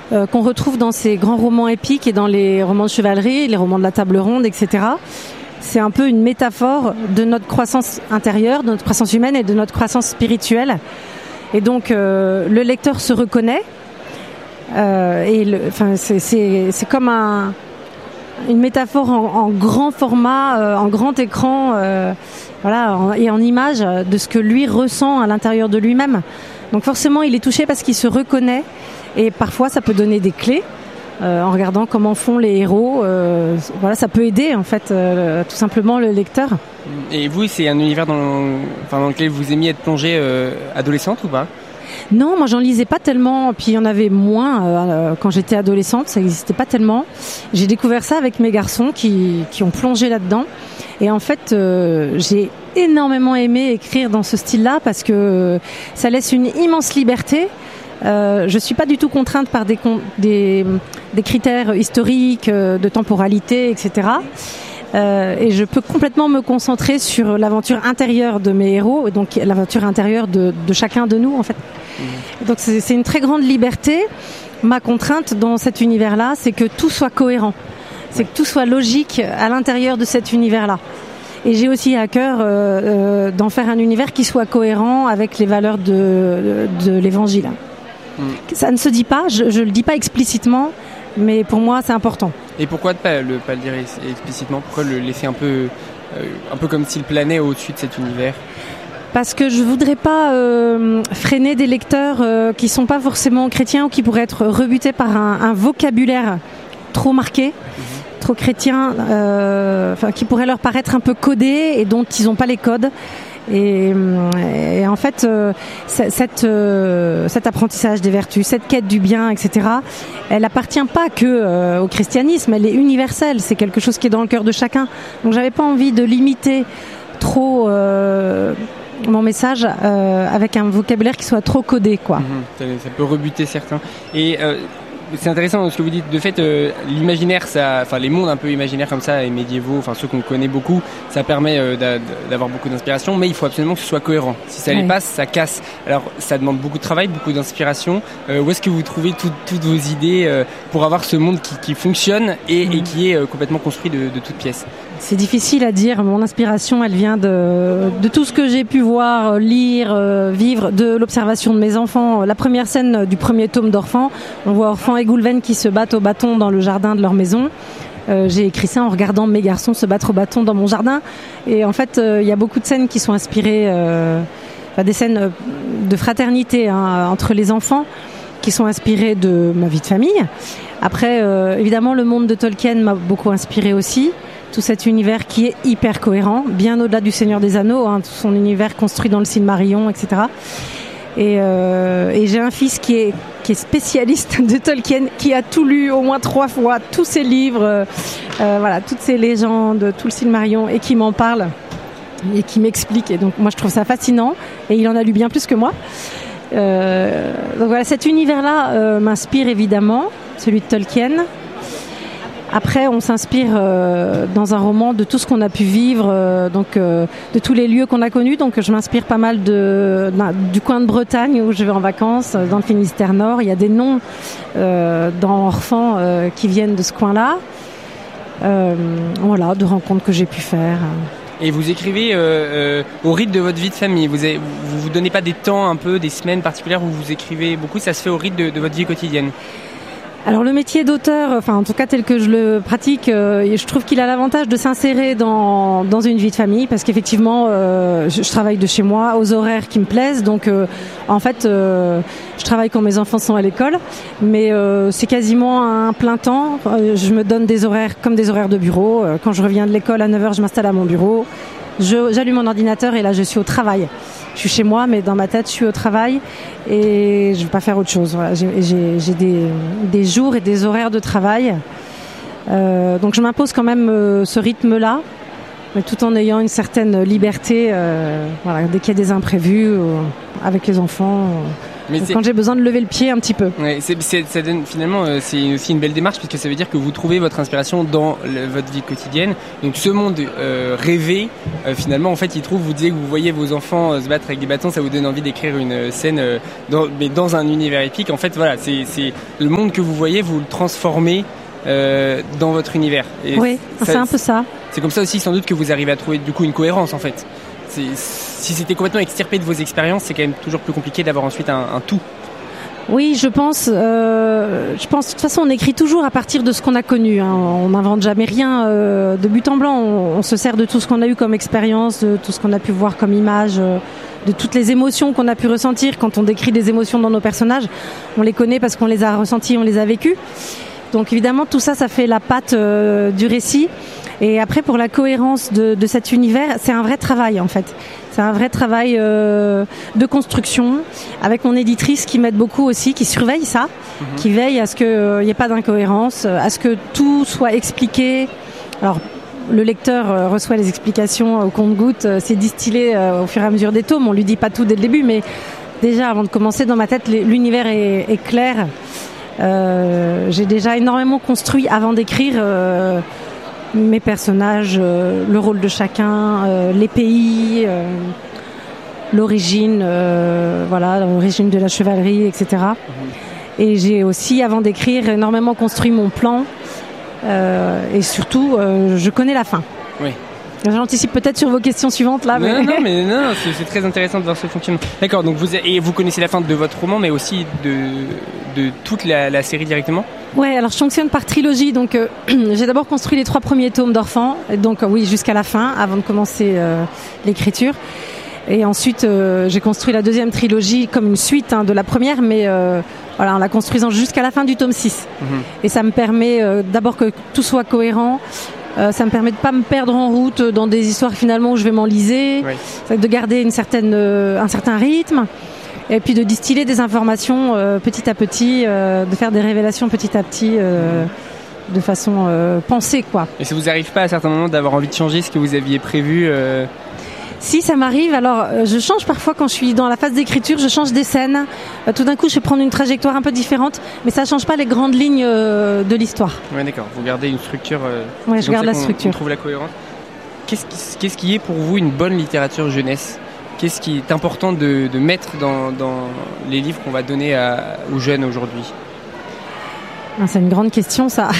qu'on retrouve dans ces grands romans épiques et dans les romans de chevalerie, les romans de la table ronde, etc. C'est un peu une métaphore de notre croissance intérieure, de notre croissance humaine et de notre croissance spirituelle. Et donc, le lecteur se reconnaît. C'est comme une métaphore en grand format, en grand écran, et en image de ce que lui ressent à l'intérieur de lui-même. Donc forcément, il est touché parce qu'il se reconnaît. Et parfois, ça peut donner des clés. En regardant comment font les héros, ça peut aider en fait tout simplement le lecteur. Et vous, c'est un univers dans lequel vous aimiez être plongée adolescente ou pas ? Non, moi j'en lisais pas tellement, puis il y en avait moins quand j'étais adolescente, ça n'existait pas tellement. J'ai découvert ça avec mes garçons qui ont plongé là-dedans. Et en fait, j'ai énormément aimé écrire dans ce style-là parce que ça laisse une immense liberté. Je suis pas du tout contrainte par des critères historiques, de temporalité, etc. Et je peux complètement me concentrer sur l'aventure intérieure de mes héros, donc l'aventure intérieure de chacun de nous en fait. Donc c'est une très grande liberté. Ma contrainte dans cet univers-là, c'est que tout soit cohérent, c'est que tout soit logique à l'intérieur de cet univers-là. Et j'ai aussi à cœur d'en faire un univers qui soit cohérent avec les valeurs de l'évangile. Ça ne se dit pas, je le dis pas explicitement, mais pour moi c'est important. Et pourquoi ne pas le dire explicitement ? Pourquoi le laisser un peu comme s'il planait au-dessus de cet univers ? Parce que je voudrais pas freiner des lecteurs qui sont pas forcément chrétiens ou qui pourraient être rebutés par un vocabulaire trop marqué, trop chrétien, qui pourrait leur paraître un peu codé et dont ils n'ont pas les codes. Et en fait, cet apprentissage des vertus, cette quête du bien, etc., elle appartient pas que au christianisme, elle est universelle, c'est quelque chose qui est dans le cœur de chacun. Donc j'avais pas envie de limiter trop mon message avec un vocabulaire qui soit trop codé, quoi. Ça peut rebuter certains. Et c'est intéressant ce que vous dites. De fait, l'imaginaire, les mondes un peu imaginaires comme ça et médiévaux, ceux qu'on connaît beaucoup, ça permet d'avoir beaucoup d'inspiration, mais il faut absolument que ce soit cohérent. Si ça les passe, ça casse. Alors, ça demande beaucoup de travail, beaucoup d'inspiration. Où est-ce que vous trouvez toutes vos idées pour avoir ce monde qui fonctionne et qui est complètement construit de toutes pièces ? C'est difficile à dire. Mon inspiration, elle vient de tout ce que j'ai pu voir, lire, vivre, de l'observation de mes enfants. La première scène du premier tome d'Orphan, on voit Orphan et Goulven qui se battent au bâton dans le jardin de leur maison. J'ai écrit ça en regardant mes garçons se battre au bâton dans mon jardin. Et en fait, il y a beaucoup de scènes qui sont inspirées, des scènes de fraternité entre les enfants, qui sont inspirées de ma vie de famille. Après, évidemment, le monde de Tolkien m'a beaucoup inspiré aussi. Tout cet univers qui est hyper cohérent, bien au-delà du Seigneur des Anneaux, tout son univers construit dans le Silmarillion, etc. Et j'ai un fils qui est spécialiste de Tolkien, qui a tout lu au moins 3 fois, tous ses livres, toutes ces légendes, tout le Silmarillion, et qui m'en parle et qui m'explique. Et donc moi je trouve ça fascinant, et il en a lu bien plus que moi. Donc voilà, cet univers-là m'inspire évidemment, celui de Tolkien. Après, on s'inspire dans un roman de tout ce qu'on a pu vivre, de tous les lieux qu'on a connus. Donc, je m'inspire pas mal du coin de Bretagne où je vais en vacances, dans le Finistère Nord. Il y a des noms dans Orphan qui viennent de ce coin-là. De rencontres que j'ai pu faire. Et vous écrivez au rythme de votre vie de famille. Vous donnez pas des temps, un peu, des semaines particulières où vous écrivez beaucoup. Ça se fait au rythme de votre vie quotidienne. Alors le métier d'auteur, en tout cas tel que je le pratique, je trouve qu'il a l'avantage de s'insérer dans une vie de famille, parce qu'effectivement je travaille de chez moi aux horaires qui me plaisent, donc je travaille quand mes enfants sont à l'école, mais c'est quasiment un plein temps. Je me donne des horaires comme des horaires de bureau. Quand je reviens de l'école à 9h, je m'installe à mon bureau, j'allume mon ordinateur et là je suis au travail. Je suis chez moi, mais dans ma tête, je suis au travail et je ne veux pas faire autre chose. Voilà. J'ai des jours et des horaires de travail. Donc je m'impose quand même ce rythme-là, mais tout en ayant une certaine liberté. Dès qu'il y a des imprévus avec les enfants, quand j'ai besoin de lever le pied un petit peu. Ouais, ça donne, finalement, c'est aussi une belle démarche puisque ça veut dire que vous trouvez votre inspiration dans votre vie quotidienne. Donc ce monde rêvé, finalement, en fait, vous disiez que vous voyez vos enfants se battre avec des bâtons, ça vous donne envie d'écrire une scène mais dans un univers épique. En fait, voilà, c'est le monde que vous voyez, vous le transformez dans votre univers. Et oui, c'est un peu ça. C'est comme ça aussi, sans doute, que vous arrivez à trouver du coup une cohérence, en fait. Si c'était complètement extirpé de vos expériences, c'est quand même toujours plus compliqué d'avoir ensuite un tout. Oui, je pense. De toute façon, on écrit toujours à partir de ce qu'on a connu. Hein. On n'invente jamais rien de but en blanc. On se sert de tout ce qu'on a eu comme expérience, de tout ce qu'on a pu voir comme image, de toutes les émotions qu'on a pu ressentir. Quand on décrit des émotions dans nos personnages, on les connaît parce qu'on les a ressenties, on les a vécues. Donc évidemment, tout ça, ça fait la patte du récit. Et après, pour la cohérence de cet univers, c'est un vrai travail en fait. C'est un vrai travail de construction avec mon éditrice qui m'aide beaucoup aussi, qui surveille ça, qui veille à ce qu'il n'y ait pas d'incohérence, à ce que tout soit expliqué. Alors, le lecteur reçoit les explications au compte-gouttes, c'est distillé au fur et à mesure des tomes. On lui dit pas tout dès le début, mais déjà, avant de commencer, dans ma tête, l'univers est clair. J'ai déjà énormément construit avant d'écrire mes personnages, le rôle de chacun, les pays, l'origine, l'origine de la chevalerie, etc. Et j'ai aussi, avant d'écrire, énormément construit mon plan. Et surtout, je connais la fin. Oui. J'anticipe peut-être sur vos questions suivantes là. Non, c'est très intéressant de voir ce fonctionnement. D'accord, donc vous connaissez la fin de votre roman, mais aussi de toute la série directement. Ouais, alors je fonctionne par trilogie, donc j'ai d'abord construit les 3 premiers tomes d'Orphan, donc oui, jusqu'à la fin, avant de commencer l'écriture. Et ensuite, j'ai construit la deuxième trilogie comme une suite de la première, mais en la construisant jusqu'à la fin du tome 6. Et ça me permet d'abord que tout soit cohérent. Ça me permet de pas me perdre en route dans des histoires finalement où je vais m'enliser, de garder un certain rythme. Et puis de distiller des informations petit à petit, de faire des révélations petit à petit, de façon pensée, quoi. Et ça vous arrive pas à certains moments d'avoir envie de changer ce que vous aviez prévu Si, ça m'arrive. Alors, je change parfois quand je suis dans la phase d'écriture, je change des scènes. Tout d'un coup, je vais prendre une trajectoire un peu différente, mais ça change pas les grandes lignes de l'histoire. Ouais, d'accord. Vous gardez une structure. Oui, je garde la structure. On trouve la cohérence. Qu'est-ce qui est pour vous une bonne littérature jeunesse ? Qu'est-ce qui est important de mettre dans les livres qu'on va donner aux jeunes aujourd'hui ? C'est une grande question, ça.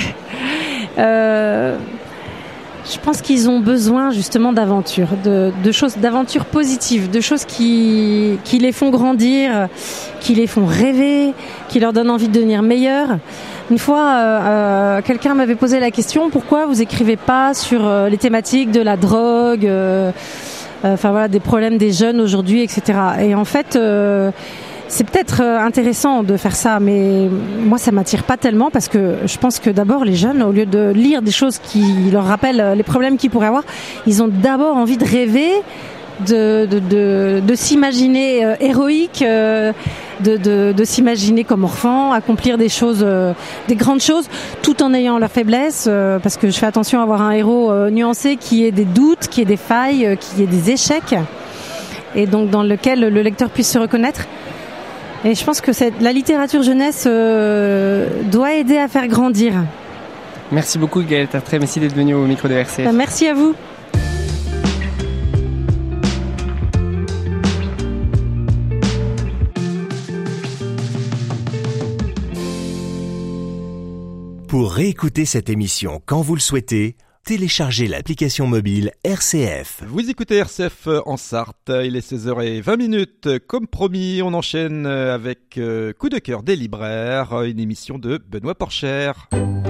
Je pense qu'ils ont besoin justement d'aventures, de choses, d'aventures positives, de choses qui les font grandir, qui les font rêver, qui leur donnent envie de devenir meilleurs. Une fois, quelqu'un m'avait posé la question: pourquoi vous écrivez pas sur les thématiques de la drogue, des problèmes des jeunes aujourd'hui, etc. Et en fait, c'est peut-être intéressant de faire ça, mais moi ça m'attire pas tellement parce que je pense que d'abord les jeunes, au lieu de lire des choses qui leur rappellent les problèmes qu'ils pourraient avoir, ils ont d'abord envie de rêver, de s'imaginer héroïque, de s'imaginer comme Orphan, accomplir des choses, des grandes choses, tout en ayant leurs faiblesses, parce que je fais attention à avoir un héros nuancé qui ait des doutes, qui ait des failles, qui ait des échecs, et donc dans lequel le lecteur puisse se reconnaître. Et je pense que la littérature jeunesse doit aider à faire grandir. Merci beaucoup Gaëlle Tartré, merci d'être venue au micro de RCF. Merci à vous. Pour réécouter cette émission quand vous le souhaitez, téléchargez l'application mobile RCF. Vous écoutez RCF en Sarthe, il est 16h20. Comme promis, on enchaîne avec Coup de cœur des libraires, une émission de Benoît Porcher.